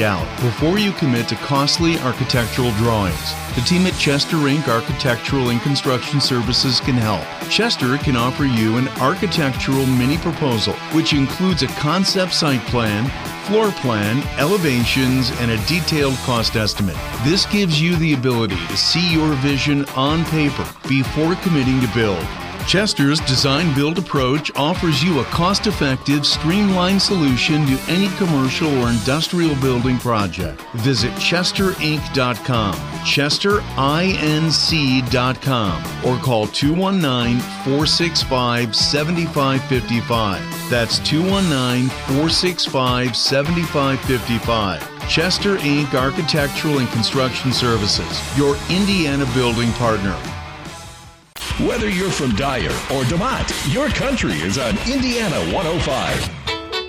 checked out before you commit to costly architectural drawings. The team at Chester Inc. Architectural and Construction Services can help. Chester can offer you an architectural mini proposal, which includes a concept site plan, floor plan, elevations, and a detailed cost estimate. This gives you the ability to see your vision on paper before committing to build. Chester's design-build approach offers you a cost-effective, streamlined solution to any commercial or industrial building project. Visit chesterinc.com, chesterinc.com, or call 219-465-7555. That's 219-465-7555. Chester Inc. Architectural and Construction Services, your Indiana building partner. Whether you're from Dyer or DeMont, your country is on Indiana 105.